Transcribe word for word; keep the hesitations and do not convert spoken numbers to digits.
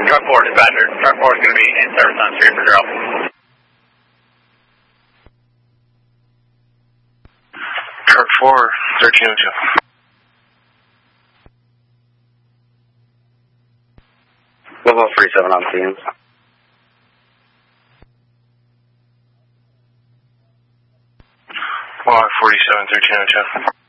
Truck four dispatcher. Truck four is going to be in service on street for drop. Truck four, thirteen oh two. Level forty-seven on scene. Log forty-seven, thirteen oh two.